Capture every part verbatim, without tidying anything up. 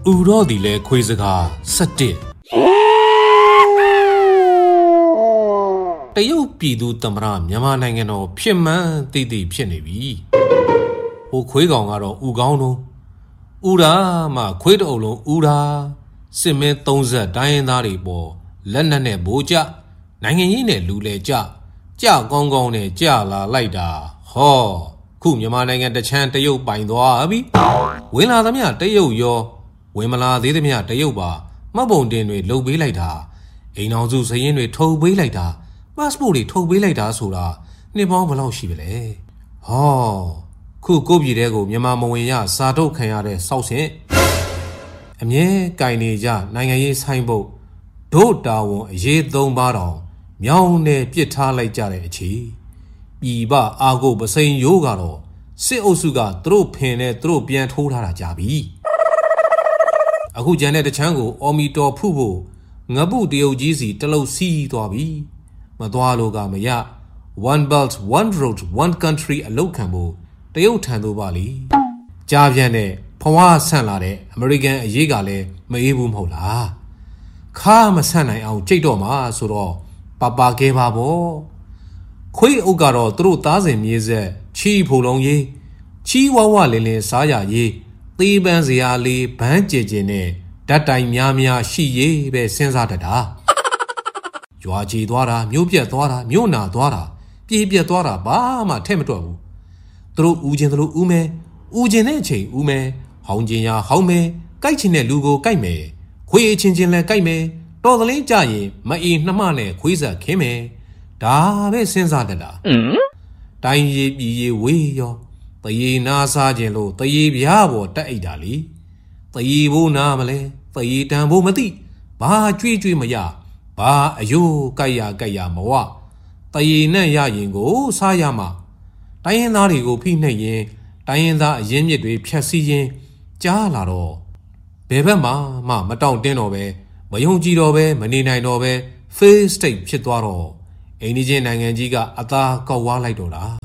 တော့ဒီလေခွေးစကား၁၁တရုတ်ပြည်သူသမ္မတမြန်မာနိုင်ငံတော်ဖြစ်မှန်းသိသိဖြစ်နေပြီဟိုခွေးကောင်ကတော့ဥကောင်းတော့ဥရာမှခွေးတအုပ်လုံးဥရာစစ်မင်းသုံးဆက်တိုင်းရင်းသားတွေပေါ်လက်နက်နဲ့ဘိုးကြနိုင်ငံရေးနဲ့လူလေကြကြကောင်းကောင်းနဲ့ကြလာလိုက်တာဟောခုမြန်မာနိုင်ငံတချမ်းတရုတ်ပိုင်သွားပြီဝင်လာသမျှတရုတ်ရောဝင်မလာသေးသမျှတရုတ်ပါမှတ်ပုံတင်တွေလုပ်ပေးလိုက်တာအိမ်အောင်စုစရင်တွေထုတ်ပေးလိုက်တာပတ်စပို့တွေထုတ်ပေးလိုက်တာဆိုတာနှစ်ပေါင်းဘယ်လောက်ရှိပြီလဲဟောခုကိုပြည်တဲ့ကိုမြန်မာမဝင်ရစာထုတ်ခံရတဲ့စောက်စင်အမြဲကင်နေကြနိုင်ငံရေးဆိုင်ဖို့ဒို့တာဝန်အရေးသုံးပါတော့မြောင်းနဲ့ပြစ်ထားလိုက်ကြတဲ့အခြေပြည်ပအာကိုပစိန်ရိုးကတော့စစ်အုပ်စုကသူတို့ဖင်နဲ့သူတို့ပြန်ထိုးထားတာကြပြီအခုကျန်တဲ့တချမ်းကိုအော်မီတော်ဖု့ဖို့ငပုတရုတ်ကြီးစီတလုတ်စီးသွားပြီမသွားလို့ကမရ one belt one road one country အလောက်ခံဖို့တရုတ်ထံသို့ပါလေကြားပြန်တဲ့ဖွားဆန့်လာတဲ့အမေရိကန်အရေးကလည်းမအေးဘူးမဟုတ်လားခါမဆန့်နိုင်အောင်ကြိတ်တော့မှာဆိုတော့ပပခဲပါပေါ့ခွေးအုပ်ကတော့သူတို့သားစဉ်မြေဆက်ချီဖုံလုံးရေးချီဝဝလင်းလင်းစားရရေးသေးပန်းစရာလေးဘန်းကြည်ကြည်နဲ့ဓာတ်တိုင်များများရှိရေးပဲစဉ်းစားတတ်တာရွာချီသွားတာမြို့ပြက်သွားတာမြို့နာသွားတာပြေးပြက်သွားတာဘာမှထဲ့မတွက်ဘူးသူတို့ဦးချင်းသူတို့ဦးမဲဦးချင်းတဲ့အချိန်ဦးမဲဟောင်းချင်းရဟောင်းမဲကြိုက်ချင်တဲ့လူကိုကြိုက်မယ်ခွေးအချင်းချင်းလည်းကြိုက်မယ်တော်သလင်းကြရင်မအီနှမနဲ့ခွေးဆက်ခင်းမယ်ဒါပဲစဉ်းစားတတ်တာတိုင်းရေးပြည်ရေးဝေးရောတရေနာစားခြင်းလို့တရေပြားပေါ်တက်အိတ်တာလေတရေဘိုးနာမလဲတရေတန်ဘိုးမသိဘာကြွေးကြွေးမရဘာအယိုးကြိုက်ရကြိုက်ရမဝတရေနဲ့ရရင်ကိုစားရမှာတိုင်းရင်းသားတွေကိုဖိနှိပ်ရင်တိုင်းရင်းသားအရင်းမြစ်တွေဖြတ်စည်းရင်ကြားလာတော့ဘယ်ဘက်မှမမတောင့်တင်းတော့ပဲမယုံကြည်တော့ပဲမနေနိုင်တော့ပဲ face state ဖြစ်သွားတော့အိန္ဒိချင်းနိုင်ငံကြီးကအသားကောက်ဝါးလိုက်တော့တာ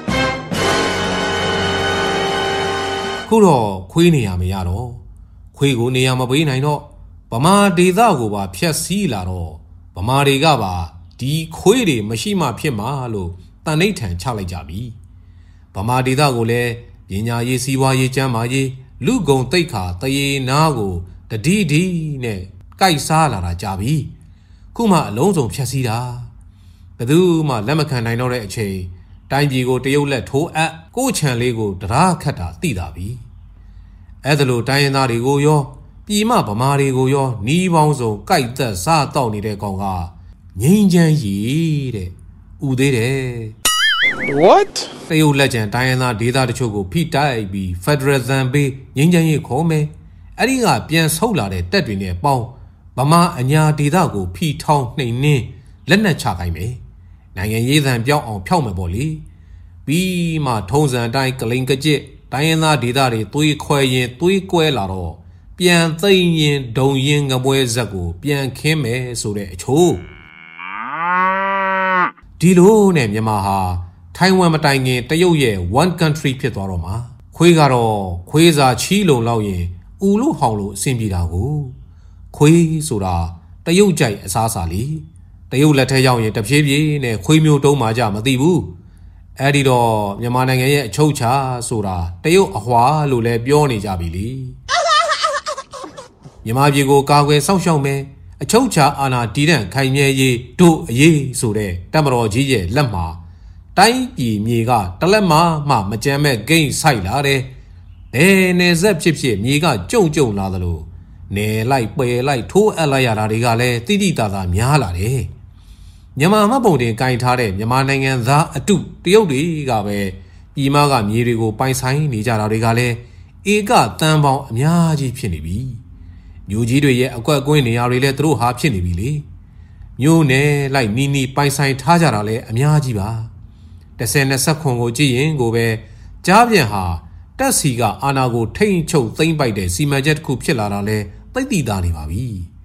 ခုတော့ခွေးနေရမရတော့ခွေးကိုနေရမပေးနိုင်တော့ဗမာဒေသကိုပါဖျက်ဆီးလာတော့ဗမာတွေကပါဒီခွေးတွေမရှိမှဖြစ်မှာလို့တန်ဋိဌာန်ချလိုက်ကြပြီဗမာဒေသကိုလည်းပညာရေးစီးပွားရေးကျန်းမာရေးလူကုံတိတ်ခါတရေနာကိုတတိဒီနဲ့ကြိုက်စားလာတာကြပြီခုမှအလုံးစုံဖျက်ဆီးတာဘယ်သူမှလက်မခံနိုင်တော့တဲ့အချိန်တိုင်းပြည်ကိုတရုတ်လက်ထိုးအပ်ကိုချံလေးကိုတရားခတ်တာသိတာပြီအဲ့ဒါလိုတိုင်းရင်းသားတွေကိုရောပြည်မဗမာတွေကိုရောနီးပေါင်းစုံကြိုက်သက်စားတောက်နေတဲ့ကောင်ကငိမ့်ချမ်းရီတဲ့ဥသေးတယ် What တရုတ်လက်ကျန်တိုင်းရင်းသားဒေသတချို့ကိုဖိတိုက်ပြီး Federal ဇန်ပေးငိမ့်ချမ်းရီခေါ်မယ်အဲ့ဒီကပြန်ဆုတ်လာတဲ့တက်တွေနဲ့ပေါင်းဗမာအညာဒေသကိုဖိထောင်းနှိမ်နှင်းလက်နက်ချခိုင်းမယ်နိုင်ငံရေးသံပြောင်းအောင်ဖြောက်မယ်ပေါ့လေပြီးမှထုံးစံတိုင်းကလိန်ကကြစ်တိုင်းရင်းသားဒေသတွေသွေးခွဲရင်သွေးကွဲလာတော့ပြန်သိမ့်ရင်ဒုံရင်ငပွဲဇက်ကိုပြန်ခင်းမယ်ဆိုတဲ့အချိုးဒီလိုနဲ့မြန်မာဟာထိုင်ဝမ်မတိုင်ခင်တရုတ်ရဲ့ one country ဖြစ်သွားတော့မှာခွေးကတော့ခွေးစာချီးလုံလောက်ရင်ဥလို့ဟောင်းလို့အဆင်ပြေတာကိုခွေးဆိုတာတရုတ်ကြိုက်အစားအစာလीတရုတ်လက်ထက်ရောက်ရင်တဖြည်းဖြည်းနဲ့ခွေးမျိုးတုံးမှကြမသိဘူးအဲ့ဒီတော့မြန်မာနိုင်ငံရဲ့အချုပ်ချာဆိုတာတရုတ်အဟွာလို့လည်းပြောနေကြပြီလေမြန်မာပြည်ကိုကာကွယ်စောင့်ရှောက်မယ်အချုပ်ချာအာဏာတည်တံ့ခိုင်မြဲရေးတို့အရေးဆိုတဲ့တပ်မတော်ကြီးရဲ့လက်မှာတိုင်းပြည်မြေကတလက်မှမှမကြမ်းမဲ့ဂိမ်းဆိုင်လာတယ်ဘယ်နယ်ဆက်ဖြစ်ဖြစ်မြေကကြုံကြုံလာသလိုနယ်လိုက်ပယ်လိုက်ထိုးအပ်လိုက်ရတာတွေကလည်းတိတိတသာများလာတယ်မြန်မာမပုံတင်ကင်ထားတဲ့မြန်မာနိုင်ငံသားအတုတရုတ်တွေကပဲပြည်မကမြေတွေကိုပိုင်ဆိုင်နေကြတာတွေကလည်းဧကတန်ပေါင်းအများကြီးဖြစ်နေပြီမြို့ကြီးတွေရဲ့အကွက်ကွင်းနေရာတွေလည်းသူတို့ဟာဖြစ်နေပြီလေမြို့နယ်လိုက်နီးနီးပိုင်ဆိုင်ထားကြတာလည်းအများကြီးပါတစ်ဆယ်နှစ်ဆက်ခွန်ကိုကြည့်ရင်ကိုပဲကြားပြန်ဟာတက်စီကအာနာကိုထိမ့်ချုပ်သိမ့်ပိုက်တဲ့စီမံချက်တစ်ခုဖြစ်လာတာလဲသိသိသားနေပါပြီ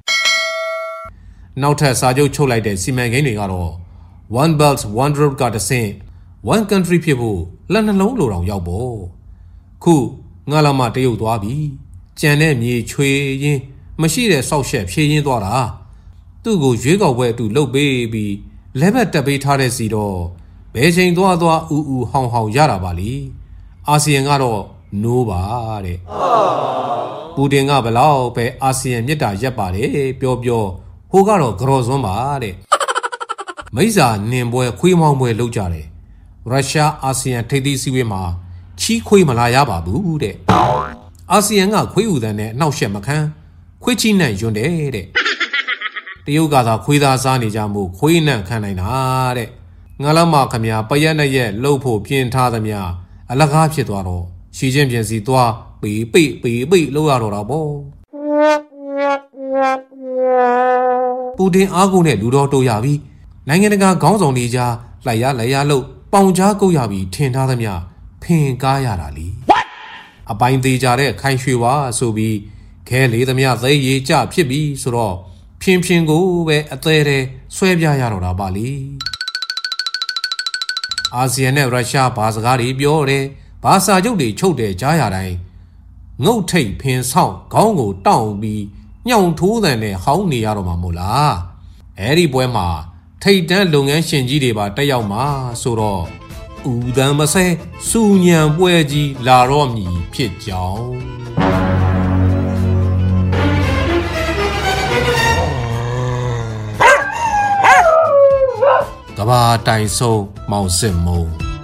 နောက်ထပ်စာချုပ်ချုပ်လိုက်တဲ့စီမံကိန်းတွေကတော့ one belt one road ကတဆင့် one country ဖြစ်ဖို့လက်နှလုံးလိုတောင်ရောက်ပေါ့ခုငါလာမတရုတ်သွားပြီကြံတဲ့မြေချွေရင်မရှိတဲ့ဆောက်ရှက်ဖြည့်ရင်းသွားတာသူ့ကိုရွေးကောက်ပွဲအတူလှုပ်ပေးပြီးလက်ဘက်တက်ပေးထားတဲ့စီတော့ဘယ်ချိန်သွားသွားအူအူဟောင်ဟောင်ရတာပါလေအာဆီယံကတော့နိုးပါတဲ့ပူတင်ကဘလောက်ပဲအာဆီယံမြစ်တာရက်ပါတယ်ပြောပြောဟိုကတော့ကြော်စွန်းပါတဲ့မိစ္ဆာနင်ပွဲခွေးမောင်းပွဲလုပ်ကြတယ်ရုရှားအာဆီယံထိပ်သီးစည်းဝေးမှာချီးခွေးမလာရပါဘူးတဲ့အာဆီယံကခွေးဥတန်းနဲ့အနှောက်အယှက်မခံခွေးချီနဲ့ယွန်းတယ်တဲ့တရုတ်ကသာခွေးသားစားနေကြမှုခွေးနဲ့ခံနိုင်တာတဲ့ငါလမခမညာပရက်နဲ့ရက်လှုပ်ဖို့ပြင်ထားသမျှအလကားဖြစ်သွားတော့ရှီချင်းပြင်စီသွားပေပိပေပိလို့ရတော့တာပေါ့ပူတင်အားကိုနဲ့လူတော်တိုးရပြီနိုင်ငံတကာခေါင်းဆောင်တွေကြားလိုက်ရလိုက်ရလို့ပေါင်ကြားကုတ်ရပြီထင်ထားသမျှဖင်ကားရတာလीအပိုင်သေးကြတဲ့ခိုင်ရွှေဝါဆိုပြီးခဲလေးသမျှသိရေကြဖြစ်ပြီဆိုတော့ဖြင်းဖြင်းကိုပဲအသေးသေးဆွဲပြရတော့တာပါလေအာဆီယံနဲ့ရုရှားဘာစကားတွေပြောတယ်ဘာစာချုပ်တွေချုပ်တယ်ကြားရတိုင်းငုတ်ထိတ်ဖင်ဆောင်ခေါင်းကိုတောင့်ပြီးညှောင်ထိုးတဲ့နဲ့ဟောင်းနေရတော့မှာမို့လားအဲ့ဒီပွဲမှာထိတ်တန်းလုပ်ငန်းရှင်ကြီးတွေပါတက်ရောက်မှာဆိုတော့ဥဒံမဆဲစူညံပွဲကြီးလာတော့မည်ဖြစ်ကြောင်းကဘာတိုင်ဆုံးမောင်စစ်မုံ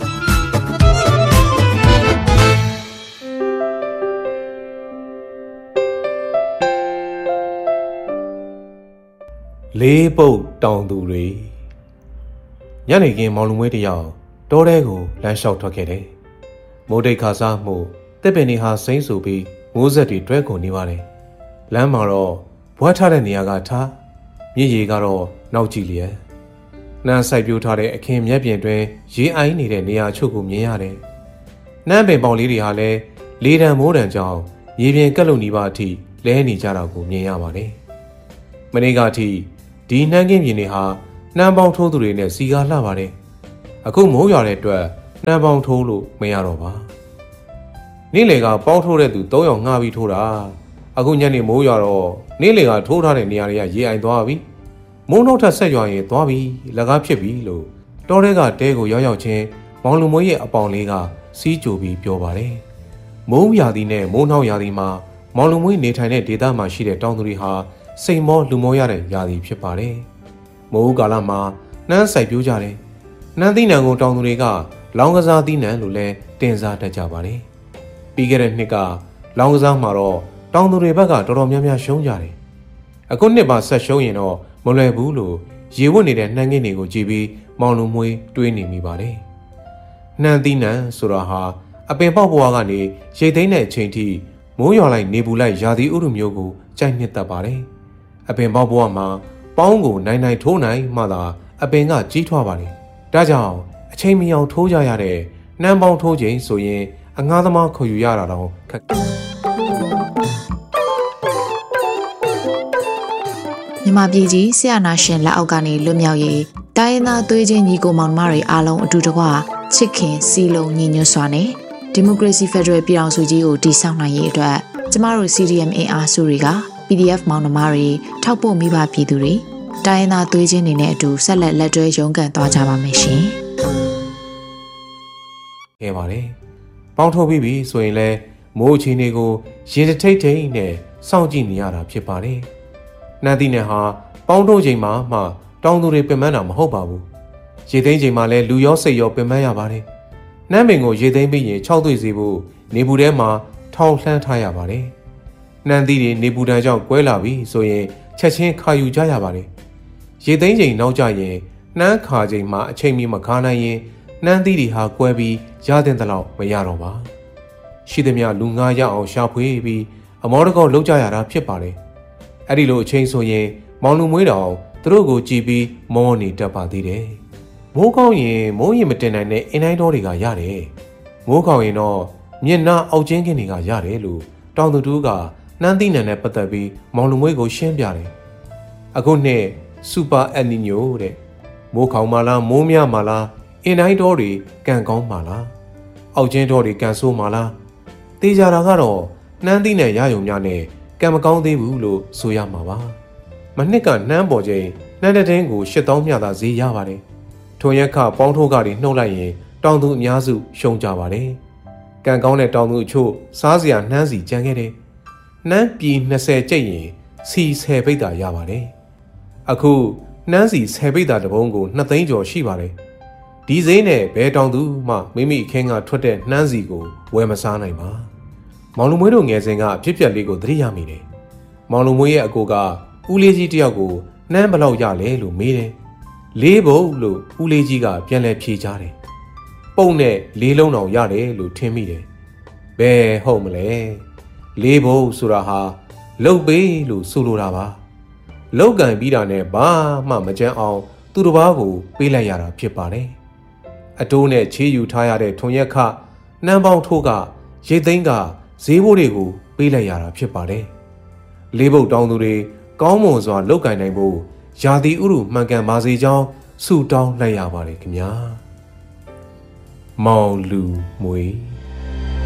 လေးပုတ်တောင်သူတွေညနေခင်းမောင်လူမွေးတယောက်တောထဲကိုလမ်းလျှောက်ထွက်ခဲ့တယ်။မိုးတိတ်ခါစားမှုတစ်ပင်တွေဟာစိမ့်ဆူပြီးမိုးဆက်တွေတွဲကုန်နေပါတယ်။လမ်းမှာတော့ဘွားထားတဲ့နေရာကထားမြစ်ရေကတော့နောက်ကြည့်လျက်နှမ်းဆိုင်ပြိုးထားတဲ့အခင်းမြက်ပြင်တွင်ရေအိုင်းနေတဲ့နေရာအချို့ကိုမြင်ရတယ်။နှမ်းပင်ပေါင်လေးတွေဟာလည်းလေတံမိုးတံကြောင့်ရေပြင်ကက်လုံနေပါအထိလဲနေကြတာကိုမြင်ရပါတယ်။မနေ့ကအထိဒီနှမ်းကင်းပြင်တွေဟာနှမ်းပေါင်းထိုးသူတွေနဲ့စီကားလှပါတယ်။အခုမိုးရွာတဲ့အတွက်နှမ်းပေါင်းထိုးလို့မရတော့ပါ။နေ့လေကပေါင်းထိုးတဲ့သူသုံးယောက်ငှားပြီးထိုးတာ။အခုညနေမိုးရွာတော့နေ့လေကထိုးထားတဲ့နေရာတွေကရေအိုင်သွားပြီ။မိုးနှုတ်ထက်ဆက်ရွာရင်သွားပြီ။လက်ကားဖြစ်ပြီလို့တောထဲကတဲကိုရောက်ရောက်ချင်းမောင်လူမွေးရဲ့အပေါင်လေးကစီးကြိုပြီးပြောပါတယ်။မိုးရာသီနဲ့မိုးနှောက်ရာသီမှာမောင်လူမွေးနေထိုင်တဲ့ဒေသမှာရှိတဲ့တောင်သူတွေဟာစိန်မောလူမောရတဲ့ရာသီဖြစ်ပါတယ်။မိုးကာလမှာနှမ်းဆိုင်ပြိုးကြတယ်။နှမ်းသီးနှံကိုတောင်သူတွေကလောင်းကစားသီးနှံလို့လဲတင်စားတတ်ကြပါတယ်။ပြီးခဲ့တဲ့နှစ်ကလောင်းကစားမှာတော့တောင်သူတွေဘက်ကတော်တော်များများရှုံးကြတယ်။အခုနှစ်ပါဆက်ရှုံးရင်တော့မလွယ်ဘူးလို့ရေဝတ်နေတဲ့နှမ်းငင်းတွေကိုကြည့်ပြီးမောင်လူမွေးတွေးနေမိပါတယ်။နှမ်းသီးနှံဆိုတာဟာအပင်ပေါက်ဘဝကနေရိတ်သိမ်းတဲ့အချိန်ထိမိုးရွာလိုက်နေပူလိုက်ရာသီဥတုမျိုးကိုကြိုက်နှစ်သက်ပါတယ်။အပင်ပေါက်ဘဝမှာပေါင်းကိုနိုင်နိုင်ထိုးနိုင်မှသာအပင်ကကြီးထွားပါတယ်။ဒါကြောင့်အချိန်မီအောင်ထိုးကြရတဲ့နှမ်းပေါင်းထိုးချိန်ဆိုရင်အငှားသမားခေါ်ယူရတာတော့ခက်မြန်မာပြည်ကြီးဆရာနာရှင်လက်အောက်ကနေလွတ်မြောက်ရေးတိုင်းရင်းသားသွေးချင်းညီကိုမောင်နှမတွေအားလုံးအတူတကွချစ်ခင်စီလုံးညီညွတ်စွာနဲ့ဒီမိုကရေစီဖက်ဒရယ်ပြည်ထောင်စုကြီးကိုတည်ဆောက်နိုင်ရေးအတွက်ကျမတို့ စီ ဒီ အမ် အင်အားစုတွေက ပီ ဒီ အက်ဖ် မောင်နှမတွေထောက်ပို့မိဘပြည်သူတွေတိုင်းရင်းသားသွေးချင်းတွေနဲ့အတူဆက်လက်လက်တွဲရုန်းကန်သွားကြပါမယ်ရှင်။ခဲ့ပါတယ်။ပေါင်းထုတ်ပြီးပြီဆိုရင်လည်းမိုးအချိန်တွေကိုရေတထိတ်ထိတ်နဲ့စောင့်ကြည့်နေရတာဖြစ်ပါတယ်။နှမ်းသီးနဲ့ဟာပေါင်းထုတ်ချိန်မှာမှတောင်သူတွေပင်ပန်းတာမဟုတ်ပါဘူး။ရေသိမ်းချိန်မှာလည်းလူရောစိတ်ရောပင်ပန်းရပါတယ်။နှမ်းပင်ကိုရေသိမ်းပြီးရင်ခြောက်သွေ့စေဖို့နေပူထဲမှာထောင်လှမ်းထားရပါတယ်။နှမ်းသီးတွေနေပူတန်းကြောင့်ကွဲလာပြီဆိုရင်ချက်ချင်းခါယူကြရပါတယ်။ရေသိမ်းချိန်နောက်ကျရင်နှမ်းခါချိန်မှာအချိန်မီမခါနိုင်ရင်နှမ်းသီးတွေဟာကွဲပြီးရတဲ့တလောက်မရတော့ပါရှိသမျှလူငါးရအောင်ရှာဖွေပြီးအမောတကောလောက်ကြရတာဖြစ်ပါတယ်အဲ့ဒီလိုအချိန်ဆိုရင်မောင်လူမွေးတော်သူတို့ကိုကြည်ပြီးမောနေတတ်ပါသေးတယ်မိုးကောင်းရင်မိုးရင်မတင်နိုင်တဲ့အင်းတိုင်းတော်တွေကရတယ်မိုးကောင်းရင်တော့မျက်နှာအောက်ချင်းကင်းတွေကရတယ်လို့တောင်သူတူကနှမ်းသီးနံနဲ့ပတ်သက်ပြီးမောင်လူမွေးကိုရှင်းပြတယ်အခုနှစ်စူပါအယ်နီညိုတဲ့မိုးခေါင်မာလားမိုးများမာလားအင်းတိုင်းတော်တွေကန်ကောင်းမာလားအောက်ချင်းတော်တွေကန်ဆိုးမာလားတေးကြတာကတော့နှမ်းသီးနဲ့ရယုံများနဲ့ကံမကောင်းသေးဘူးလို့ဆိုရမှာပါမနှစ်ကနှမ်းပေါ်ချိန်နှမ်းတဲ့တင်းကိုရှစ်သောင်းမြသာဈေးရပါတယ်ထုံရက်ခပေါင်းထိုးကတွေနှုတ်လိုက်ရင်တောင်သူအများစုရှုံးကြပါတယ်ကံကောင်းတဲ့တောင်သူအချို့စားစရာနှမ်းစီကြံခဲ့တယ်နှမ်းပြည်နှစ်ဆယ်ကျိတ်ရင်စီဆယ်ပိတ်တာရပါတယ်အခုနှမ်းစီဆယ်ပိတ်တာတစ်ပုံးကိုနှစ်သိန်းကျော်ရှိပါတယ်ဒီဈေးနဲ့ဘယ်တောင်သူမှမိမိအခင်းကထွက်တဲ့နှမ်းစီကိုဝယ်မစားနိုင်ပါမောင်လူမွေးတို့ငယ်စဉ်ကအဖြစ်ပြက်လေးကိုသတိရမိတယ်မောင်လူမွေးရဲ့အကိုကဦးလေးကြီးတယောက်ကိုနှမ်းဘလောက်ရလဲလို့မေးတယ်လေးဘုတ်လို့ဦးလေးကြီးကပြန်လဲဖြေချတယ်ပုံနဲ့လေးလုံးတောင်ရတယ်လို့ထင်မိတယ်ဘယ်ဟုတ်မလဲလေးဘုတ်ဆိုတာဟာလုတ်ပေးလို့ဆိုလိုတာပါလုတ်ကန်ပြီးတာနဲ့ဘာမှမကြမ်းအောင်သူတစ်ပါးကိုပေးလိုက်ရတာဖြစ်ပါတယ်အတိုးနဲ့ချေးယူထားရတဲ့ထုံရက်ခနှမ်းပေါင်းထိုးကရိတ်သိမ်းကဈေးဘိုးတွေကိုပေးလိုက်ရတာဖြစ်ပါတယ်လေးဘုတ်တောင်းသူတွေကောင်းမွန်စွာလုတ်ကန်နိုင်ဖို့ရာသီဥတုမှန်ကန်ပါစေကြောင်းဆုတောင်းလိုက်ရပါတယ်ခင်ဗျာမောင်လူမွေ